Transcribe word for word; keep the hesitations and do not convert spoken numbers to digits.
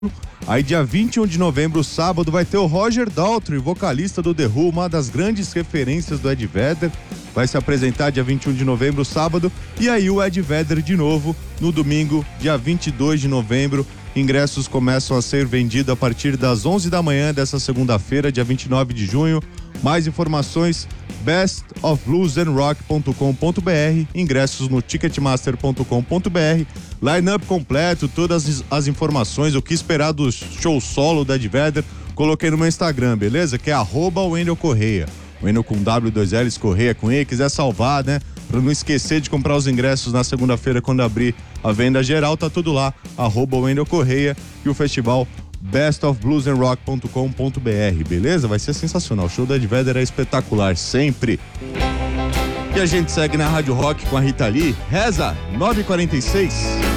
Aí dia vinte e um de novembro, sábado, vai ter o Roger Daltrey, vocalista do The Who, uma das grandes referências do Ed Vedder. Vai se apresentar dia vinte e um de novembro, sábado. E aí o Ed Vedder de novo no domingo, dia vinte e dois de novembro. Ingressos começam a ser vendidos a partir das onze da manhã dessa segunda-feira, dia vinte e nove de junho. Mais informações, best of blues and rock ponto com ponto b r, ingressos no ticketmaster ponto com ponto b r, line-up completo, todas as informações, o que esperar do show solo da Ed Vedder, coloquei no meu Instagram, beleza? Que é arroba Wendel Correia. Wendel com W, dois L's, Correia com E, quiser salvar, né? Pra não esquecer de comprar os ingressos na segunda-feira quando abrir a venda geral, tá tudo lá, arroba Wendel Correia, e o festival best of blues and rock ponto com ponto b r, beleza? Vai ser sensacional, o show da Ed Vedder é espetacular, sempre. E a gente segue na Rádio Rock com a Rita Lee, Reza, nove e quarenta e seis.